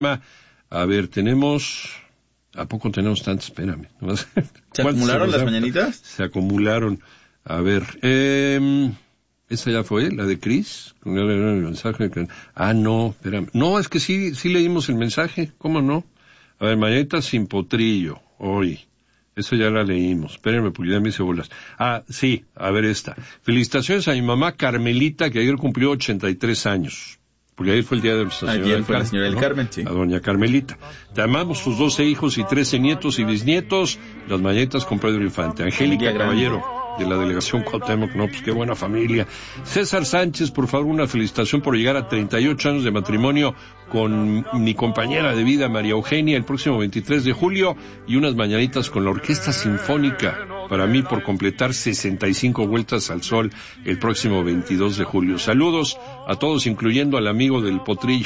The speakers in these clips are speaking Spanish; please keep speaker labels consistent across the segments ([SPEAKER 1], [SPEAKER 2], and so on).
[SPEAKER 1] A ver, ¿a poco tenemos tantas? Espérame.
[SPEAKER 2] ¿Se acumularon las mañanitas?
[SPEAKER 1] Se acumularon. A ver, esa ya fue, la de Cris. El mensaje. No, espérame. No, es que sí leímos el mensaje. ¿Cómo no? A ver, mañanitas sin potrillo, hoy. Eso ya la leímos. Espérenme, porque ya me hice bolas. Sí, a ver esta. Felicitaciones a mi mamá Carmelita, que ayer cumplió 83 años. Porque ayer fue el día de nuestra señora
[SPEAKER 2] Ayer fue la señora del Carmen, sí.
[SPEAKER 1] A doña Carmelita. Te amamos, tus 12 hijos y 13 nietos y bisnietos. Las mañanitas con Pedro Infante. Angélica Caballero, de la delegación Cuauhtémoc. No, pues qué buena familia. César Sánchez, por favor, una felicitación por llegar a 38 años de matrimonio con mi compañera de vida, María Eugenia, el próximo 23 de julio, y unas mañanitas con la Orquesta Sinfónica, para mí, por completar 65 vueltas al sol el próximo 22 de julio. Saludos a todos, incluyendo al amigo del potrillo.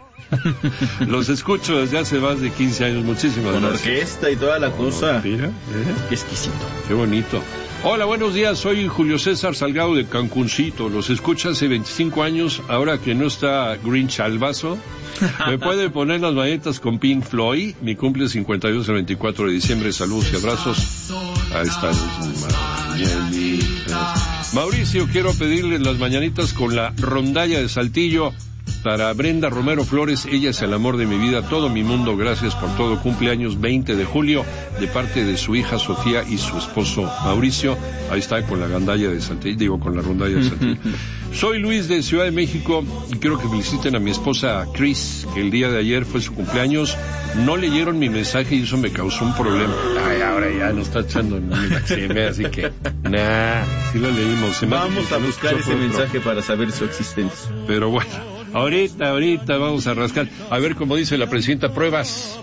[SPEAKER 1] Los escucho desde hace más de 15 años. Muchísimas gracias.
[SPEAKER 2] Con orquesta y toda la cosa.
[SPEAKER 1] Mira,
[SPEAKER 2] qué exquisito.
[SPEAKER 1] Qué bonito. Hola, buenos días, soy Julio César Salgado de Cancuncito. Los escucho hace 25 años, ahora que no está Grinch al vaso. ¿Me puede poner las mañanitas con Pink Floyd? Mi cumple 52 el 24 de diciembre. Saludos y abrazos. Ahí están las mañanitas. Mauricio, quiero pedirles las mañanitas con la rondalla de Saltillo. Para Brenda Romero Flores, ella es el amor de mi vida, todo mi mundo, gracias por todo. Cumpleaños 20 de julio, de parte de su hija Sofía y su esposo Mauricio. Ahí está con la gandalla de Saltillo, con la rondalla de Saltillo. Soy Luis de Ciudad de México y quiero que feliciten a mi esposa Cris, que el día de ayer fue su cumpleaños. No leyeron mi mensaje y eso me causó un problema. Ahora ya nos está echando en la CM, así que sí lo leímos.
[SPEAKER 2] Vamos a buscar ese mensaje para saber su existencia.
[SPEAKER 1] Pero bueno. Ahorita vamos a rascar. A ver, como dice la presidenta, pruebas.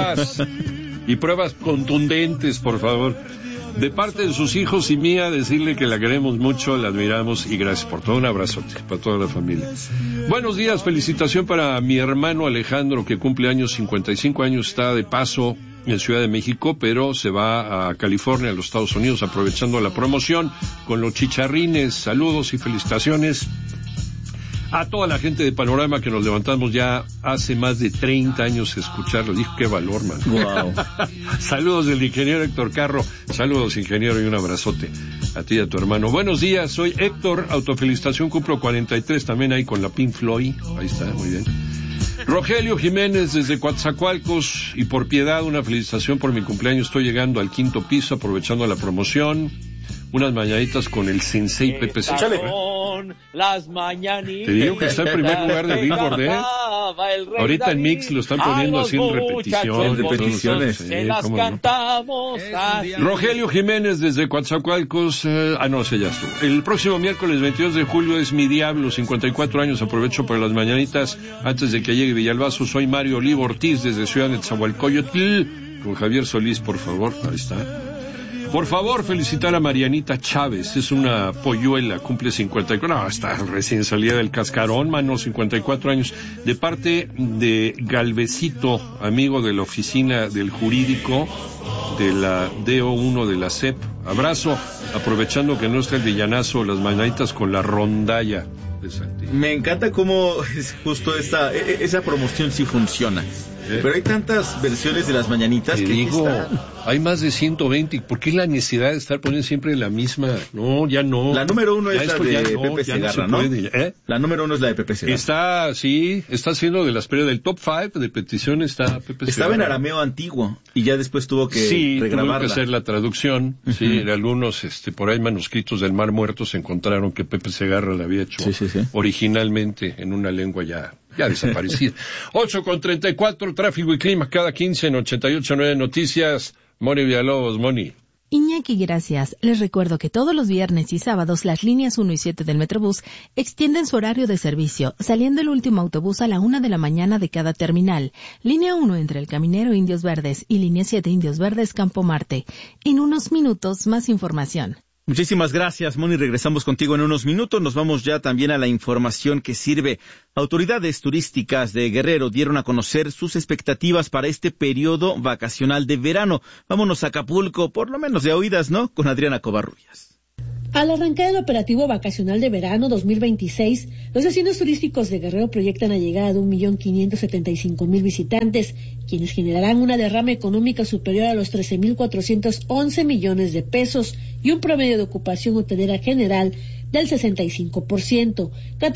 [SPEAKER 1] Y pruebas contundentes, por favor. De parte de sus hijos y mía, decirle que la queremos mucho, la admiramos y gracias por todo. Un abrazote para toda la familia. Buenos días, felicitación para mi hermano Alejandro, que cumple años, 55 años, está de paso en Ciudad de México, pero se va a California, a los Estados Unidos, aprovechando la promoción con los chicharrines. Saludos y felicitaciones a toda la gente de Panorama, que nos levantamos ya hace más de 30 años a escucharlo. Dijo, qué valor, man.
[SPEAKER 2] Wow.
[SPEAKER 1] Saludos del ingeniero Héctor Carro. Saludos, ingeniero, y un abrazote a ti y a tu hermano. Buenos días, soy Héctor. Autofelicitación, cumplo 43 también ahí con la Pink Floyd. Ahí está, muy bien. Rogelio Jiménez desde Coatzacoalcos, y por piedad una felicitación por mi cumpleaños. Estoy llegando al 5º piso aprovechando la promoción. Unas mañanitas con el Sensei Pepe Segarra.
[SPEAKER 3] Las mañanitas.
[SPEAKER 1] Te digo que está en primer lugar de Billboard, Ahorita en Mix lo están poniendo así en repeticiones.
[SPEAKER 3] Se las cantamos así.
[SPEAKER 1] Rogelio Jiménez desde Coatzacoalcos. No sé, ya estuvo. El próximo miércoles 22 de julio es mi diablo, 54 años. Aprovecho para las mañanitas antes de que llegue Villalbazo. Soy Mario Olivo Ortiz desde Ciudad de Nezahualcóyotl. Con Javier Solís, por favor. Ahí está. Por favor, felicitar a Marianita Chávez, es una polluela, cumple 54, está recién salida del cascarón, mano, 54 años, de parte de Galvecito, amigo de la oficina del jurídico de la DO1 de la CEP. Abrazo, aprovechando que no está el villanazo, las mañanitas con la rondalla de Saltillo.
[SPEAKER 2] Me encanta cómo justo esa promoción sí funciona. Pero hay tantas versiones de las mañanitas
[SPEAKER 1] que
[SPEAKER 2] digo,
[SPEAKER 1] hay más de 120. ¿Por qué la necesidad de estar poniendo siempre la misma? No, ya no.
[SPEAKER 2] La número 1 es la de Pepe Segarra, ¿no? La número 1 es la de Pepe Segarra.
[SPEAKER 1] Está haciendo de las periodos del top 5 de peticiones, está Pepe Segarra.
[SPEAKER 2] Estaba en arameo antiguo y ya después tuvo que regrabarla.
[SPEAKER 1] Tuvo que hacer la traducción. Uh-huh. Sí, en algunos por ahí manuscritos del Mar Muerto se encontraron que Pepe Segarra la había hecho originalmente en una lengua ya desaparecida. 8:34, tráfico y clima cada 15 en 88.9 Noticias. Moni Villalobos, Moni.
[SPEAKER 4] Iñaki, gracias. Les recuerdo que todos los viernes y sábados las líneas 1 y 7 del Metrobús extienden su horario de servicio, saliendo el último autobús a la 1 de la mañana de cada terminal. Línea 1 entre El Caminero, Indios Verdes, y línea 7 Indios Verdes, Campo Marte. En unos minutos, más información.
[SPEAKER 2] Muchísimas gracias, Moni. Regresamos contigo en unos minutos. Nos vamos ya también a la información que sirve. Autoridades turísticas de Guerrero dieron a conocer sus expectativas para este periodo vacacional de verano. Vámonos a Acapulco, por lo menos de oídas, ¿no? Con Adriana Covarrubias.
[SPEAKER 5] Al arrancar el operativo vacacional de verano 2026, los destinos turísticos de Guerrero proyectan la llegada de 1.575.000 visitantes, quienes generarán una derrama económica superior a los 13.411 millones de pesos y un promedio de ocupación hotelera general del 65%.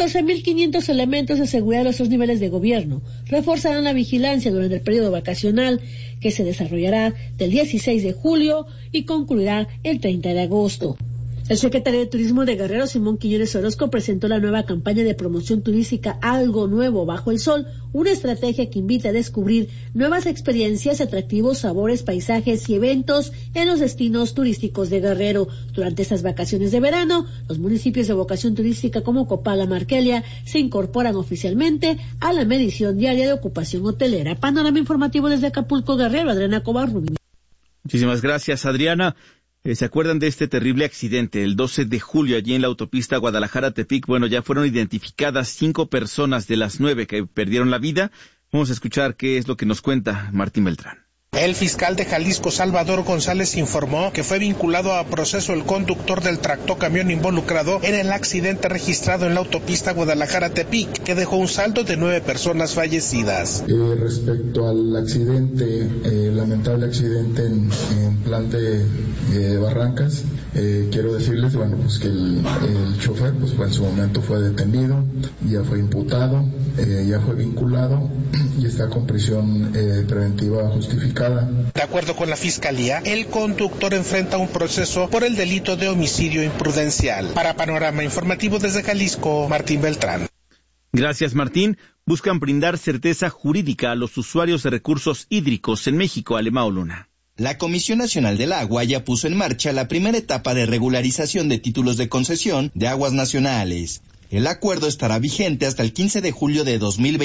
[SPEAKER 5] 14.500 elementos de seguridad de los tres niveles de gobierno reforzarán la vigilancia durante el periodo vacacional, que se desarrollará del 16 de julio y concluirá el 30 de agosto. El secretario de Turismo de Guerrero, Simón Quiñones Orozco, presentó la nueva campaña de promoción turística Algo Nuevo Bajo el Sol, una estrategia que invita a descubrir nuevas experiencias, atractivos sabores, paisajes y eventos en los destinos turísticos de Guerrero. Durante estas vacaciones de verano, los municipios de vocación turística como Copala, Marquelia, se incorporan oficialmente a la medición diaria de ocupación hotelera. Panorama informativo desde Acapulco, Guerrero, Adriana Covarrubias.
[SPEAKER 2] Muchísimas gracias, Adriana. ¿Se acuerdan de este terrible accidente el 12 de julio allí en la autopista Guadalajara-Tepic? Bueno, ya fueron identificadas 5 personas de las 9 que perdieron la vida. Vamos a escuchar qué es lo que nos cuenta Martín Beltrán.
[SPEAKER 6] El fiscal de Jalisco, Salvador González, informó que fue vinculado a proceso el conductor del tractocamión involucrado en el accidente registrado en la autopista Guadalajara-Tepic, que dejó un saldo de 9 personas fallecidas.
[SPEAKER 7] Respecto al accidente, lamentable accidente en Plante Barrancas, quiero decirles, que el chofer, en su momento fue detenido, ya fue imputado, ya fue vinculado y está con prisión preventiva justificada.
[SPEAKER 6] De acuerdo con la Fiscalía, el conductor enfrenta un proceso por el delito de homicidio imprudencial. Para Panorama Informativo desde Jalisco, Martín Beltrán.
[SPEAKER 2] Gracias, Martín. Buscan brindar certeza jurídica a los usuarios de recursos hídricos en México. Alemao Luna.
[SPEAKER 8] La Comisión Nacional del Agua ya puso en marcha la primera etapa de regularización de títulos de concesión de aguas nacionales. El acuerdo estará vigente hasta el 15 de julio de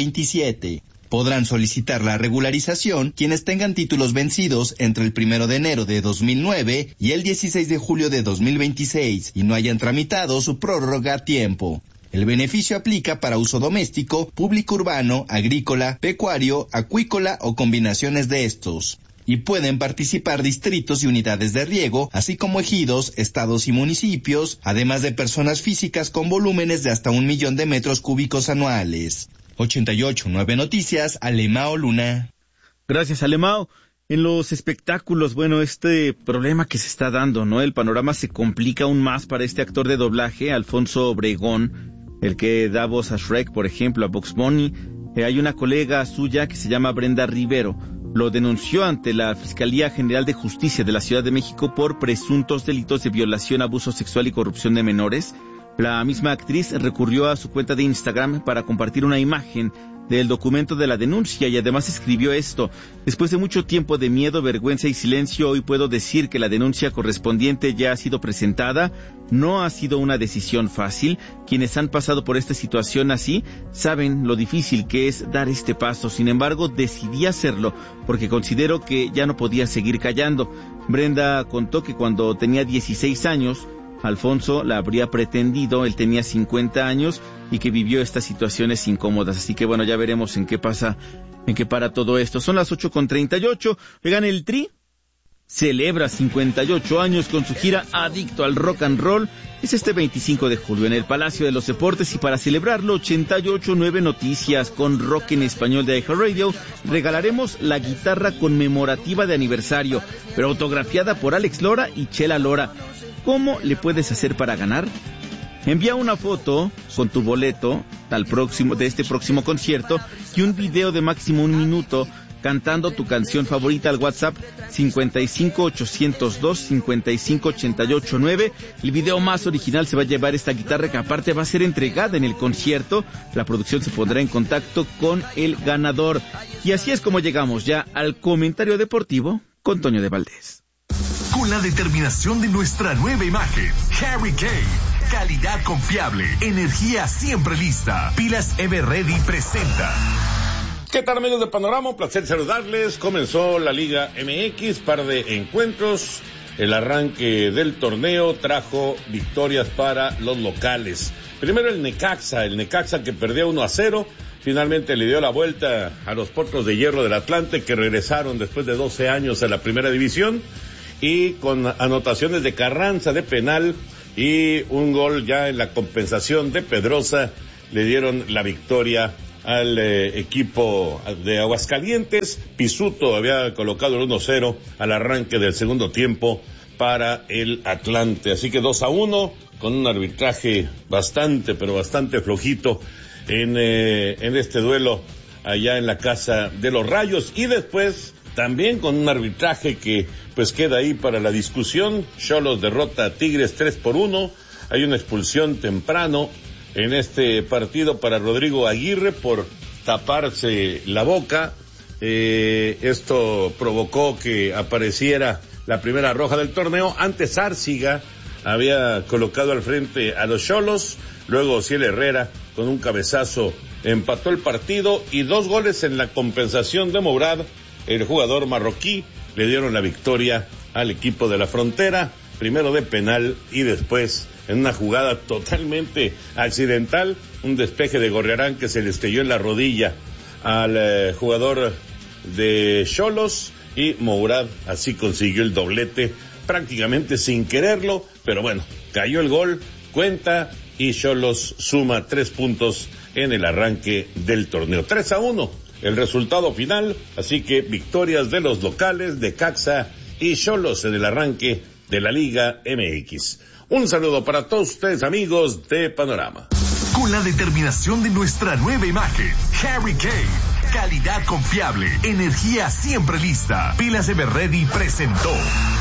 [SPEAKER 8] 2027. Podrán solicitar la regularización quienes tengan títulos vencidos entre el 1 de enero de 2009 y el 16 de julio de 2026 y no hayan tramitado su prórroga a tiempo. El beneficio aplica para uso doméstico, público urbano, agrícola, pecuario, acuícola o combinaciones de estos. Y pueden participar distritos y unidades de riego, así como ejidos, estados y municipios, además de personas físicas con volúmenes de hasta 1 millón de metros cúbicos anuales. 88.9 Noticias, Alemao Luna.
[SPEAKER 2] Gracias, Alemao. En los espectáculos, este problema que se está dando, ¿no? El panorama se complica aún más para este actor de doblaje, Alfonso Obregón, el que da voz a Shrek, por ejemplo, a Bugs Bunny. Hay una colega suya que se llama Brenda Rivero. Lo denunció ante la Fiscalía General de Justicia de la Ciudad de México por presuntos delitos de violación, abuso sexual y corrupción de menores. La misma actriz recurrió a su cuenta de Instagram para compartir una imagen del documento de la denuncia y además escribió esto: después de mucho tiempo de miedo, vergüenza y silencio, hoy puedo decir que la denuncia correspondiente ya ha sido presentada. No ha sido una decisión fácil. Quienes han pasado por esta situación así saben lo difícil que es dar este paso. Sin embargo, decidí hacerlo porque considero que ya no podía seguir callando. Brenda contó que cuando tenía 16 años, Alfonso la habría pretendido, él tenía 50 años y que vivió estas situaciones incómodas. Así que ya veremos en qué para todo esto. Son las 8:38. Oigan, el Tri celebra 58 años con su gira Adicto al Rock and Roll. Es este 25 de julio en el Palacio de los Deportes y para celebrarlo 88.9 Noticias con Rock en Español de iHeartRadio regalaremos la guitarra conmemorativa de aniversario, pero autografiada por Alex Lora y Chela Lora. ¿Cómo le puedes hacer para ganar? Envía una foto con tu boleto de este próximo concierto y un video de máximo 1 minuto cantando tu canción favorita al WhatsApp 55-802-55-88-9. El video más original se va a llevar esta guitarra que aparte va a ser entregada en el concierto. La producción se pondrá en contacto con el ganador. Y así es como llegamos ya al comentario deportivo con Toño de Valdés.
[SPEAKER 9] Con la determinación de nuestra nueva imagen, Harry Kane. Calidad confiable, energía siempre lista. Pilas Everready presenta.
[SPEAKER 1] ¿Qué tal, amigos de Panorama? Un placer saludarles. Comenzó la Liga MX, par de encuentros. El arranque del torneo trajo victorias para los locales. Primero el Necaxa que perdió 1-0. Finalmente le dio la vuelta a los Potros de Hierro del Atlante, que regresaron después de 12 años a la primera división. Y con anotaciones de Carranza de penal,
[SPEAKER 10] y un gol ya en la compensación de Pedrosa le dieron la victoria al equipo de Aguascalientes. Pisuto había colocado el 1-0 al arranque del segundo tiempo para el Atlante, así que 2-1 con un arbitraje bastante flojito en este duelo allá en la casa de los Rayos, y después también con un arbitraje que pues queda ahí para la discusión. Xolos derrota a Tigres 3-1, hay una expulsión temprano en este partido para Rodrigo Aguirre por taparse la boca. Esto provocó que apareciera la primera roja del torneo. Antes Árciga había colocado al frente a los Xolos, luego Ciel Herrera con un cabezazo empató el partido, y 2 goles en la compensación de Mourad, el jugador marroquí, le dieron la victoria al equipo de la Frontera, primero de penal y después en una jugada totalmente accidental, un despeje de Gorriarán que se le estrelló en la rodilla al jugador de Xolos, y Mourad así consiguió el doblete prácticamente sin quererlo, pero bueno, cayó el gol, cuenta, y Xolos suma 3 puntos en el arranque del torneo. 3-1 el resultado final, así que victorias de los locales de Necaxa y Xolos en el arranque de la Liga MX. Un saludo para todos ustedes, amigos de Panorama.
[SPEAKER 9] Con la determinación de nuestra nueva imagen, Harry Kane. Calidad confiable, energía siempre lista. Pilas Everready presentó.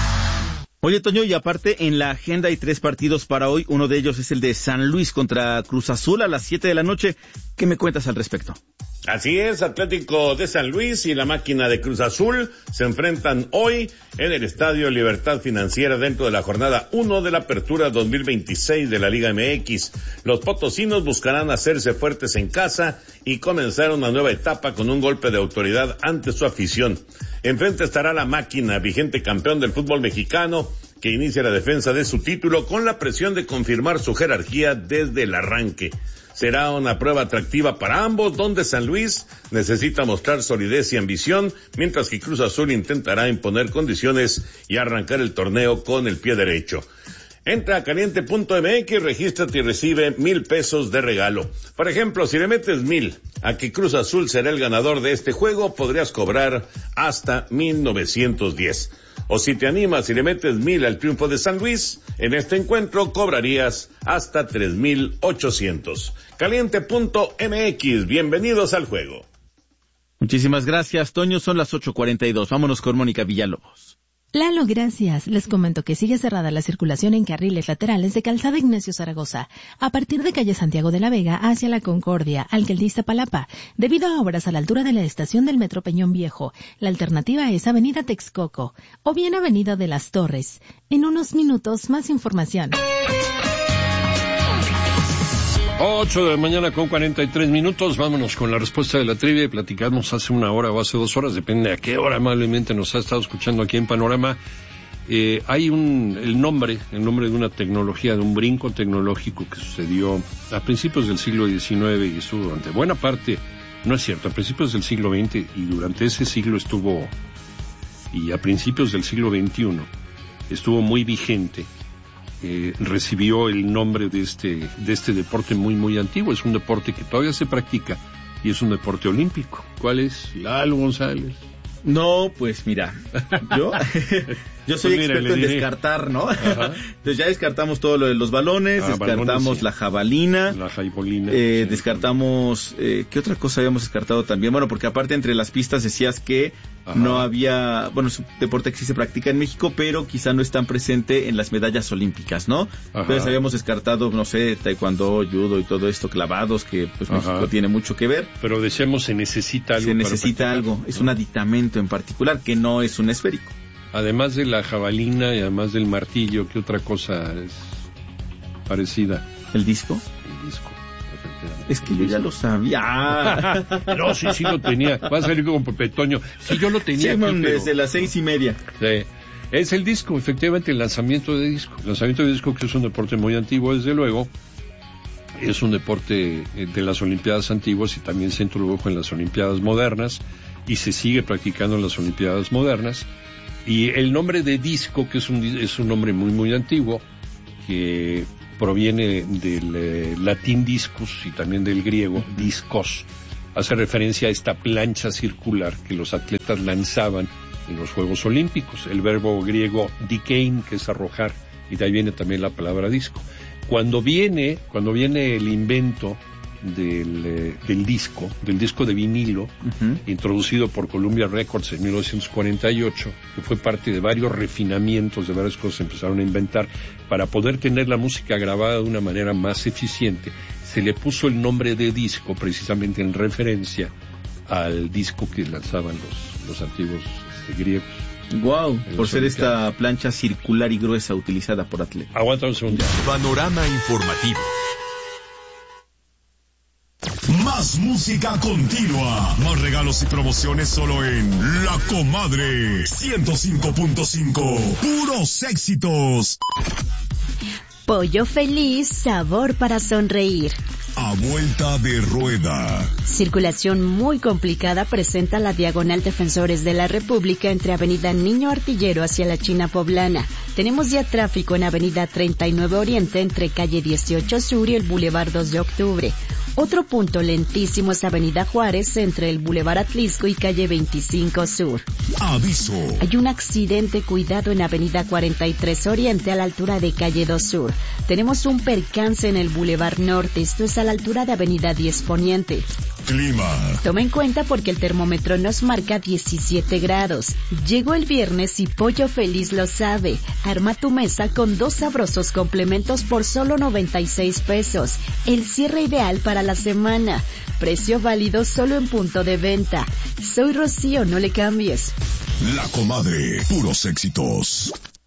[SPEAKER 2] Oye, Toño, y aparte en la agenda hay 3 partidos para hoy. Uno de ellos es el de San Luis contra Cruz Azul a las 7 de la noche. ¿Qué me cuentas al respecto?
[SPEAKER 10] Así es, Atlético de San Luis y la máquina de Cruz Azul se enfrentan hoy en el Estadio Libertad Financiera dentro de la jornada 1 de la Apertura 2026 de la Liga MX. Los potosinos buscarán hacerse fuertes en casa y comenzar una nueva etapa con un golpe de autoridad ante su afición. Enfrente estará la máquina, vigente campeón del fútbol mexicano, que inicia la defensa de su título con la presión de confirmar su jerarquía desde el arranque. Será una prueba atractiva para ambos, donde San Luis necesita mostrar solidez y ambición, mientras que Cruz Azul intentará imponer condiciones y arrancar el torneo con el pie derecho. Entra a caliente.mx, regístrate y recibe 1,000 pesos de regalo. Por ejemplo, si le metes 1,000 a que Cruz Azul será el ganador de este juego, podrías cobrar hasta 1,910. O si te animas y le metes 1,000 al triunfo de San Luis, en este encuentro cobrarías hasta 3,800. Caliente.mx, bienvenidos al juego.
[SPEAKER 2] Muchísimas gracias, Toño. Son las 8:42. Vámonos con Mónica Villalobos.
[SPEAKER 4] Lalo, gracias. Les comento que sigue cerrada la circulación en carriles laterales de Calzada Ignacio Zaragoza, a partir de calle Santiago de la Vega hacia La Concordia, Alcaldía Palapa, debido a obras a la altura de la estación del Metro Peñón Viejo. La alternativa es Avenida Texcoco o bien Avenida de las Torres. En unos minutos, más información.
[SPEAKER 1] 8 de la mañana con 43 minutos, vámonos con la respuesta de la trivia. Platicamos hace 1 hora o hace 2 horas, depende a qué hora amablemente nos ha estado escuchando aquí en Panorama. Hay el nombre de una tecnología, de un brinco tecnológico que sucedió a principios del siglo XIX y estuvo durante buena parte, no es cierto, a principios del siglo XX y durante ese siglo estuvo, y a principios del siglo XXI estuvo muy vigente. Recibió el nombre de este deporte muy muy antiguo. Es un deporte que todavía se practica y es un deporte olímpico. ¿Cuál es, Lalo González?
[SPEAKER 2] No, pues mira, yo soy experto en descartar, ¿no? Entonces ya descartamos todo lo de los balones, descartamos balones, sí. La jabalina, descartamos, ¿qué otra cosa habíamos descartado también? Bueno, porque aparte entre las pistas decías que no había, bueno, es un deporte que sí se practica en México, pero quizá no es tan presente en las medallas olímpicas, ¿no? Entonces habíamos descartado, no sé, taekwondo, judo y todo esto, clavados, que pues México tiene mucho que ver.
[SPEAKER 1] Pero decíamos se necesita algo.
[SPEAKER 2] Se necesita algo, es un aditamento en particular que no es un esférico.
[SPEAKER 1] Además de la jabalina y además del martillo, ¿qué otra cosa es parecida?
[SPEAKER 2] ¿El disco?
[SPEAKER 1] El disco.
[SPEAKER 2] Es que yo ya lo sabía.
[SPEAKER 1] No, sí lo tenía. Va a salir como Pepe Toño. Sí, yo lo tenía.
[SPEAKER 2] Sí, desde las 6:30.
[SPEAKER 1] Sí. Es el disco, efectivamente, el lanzamiento de disco. El lanzamiento de disco, que es un deporte muy antiguo, desde luego. Es un deporte de las Olimpiadas antiguas y también se introdujo en las Olimpiadas modernas y se sigue practicando en las Olimpiadas modernas. Y el nombre de disco, que es un nombre muy muy antiguo, que proviene del latín discus y también del griego discos. Hace referencia a esta plancha circular que los atletas lanzaban en los Juegos Olímpicos. El verbo griego dikein, que es arrojar, y de ahí viene también la palabra disco. Cuando viene el invento del disco de vinilo, introducido por Columbia Records en 1948, que fue parte de varios refinamientos de varias cosas que empezaron a inventar para poder tener la música grabada de una manera más eficiente, se le puso el nombre de disco precisamente en referencia al disco que lanzaban los antiguos griegos.
[SPEAKER 2] Wow, por ser esta plancha circular y gruesa utilizada por atletas.
[SPEAKER 1] Aguanta un segundo.
[SPEAKER 9] Panorama informativo. Más música continua. Más regalos y promociones solo en La Comadre 105.5. Puros éxitos.
[SPEAKER 11] Pollo Feliz, sabor para sonreír.
[SPEAKER 9] A vuelta de rueda.
[SPEAKER 11] Circulación muy complicada presenta la diagonal Defensores de la República entre Avenida Niño Artillero hacia la China Poblana. Tenemos ya tráfico en Avenida 39 Oriente entre calle 18 Sur y el Boulevard 2 de Octubre. Otro punto lentísimo es Avenida Juárez entre el Boulevard Atlisco y calle 25 Sur.
[SPEAKER 9] Aviso.
[SPEAKER 11] Hay un accidente, cuidado en Avenida 43 Oriente a la altura de calle 2 Sur. Tenemos un percance en el Boulevard Norte, esto es a la altura de Avenida 10 Poniente.
[SPEAKER 9] Clima.
[SPEAKER 11] Toma en cuenta porque el termómetro nos marca 17 grados. Llegó el viernes y Pollo Feliz lo sabe. Arma tu mesa con 2 sabrosos complementos por solo 96 pesos. El cierre ideal para la semana. Precio válido solo en punto de venta. Soy Rocío, no le cambies.
[SPEAKER 9] La Comadre, puros éxitos.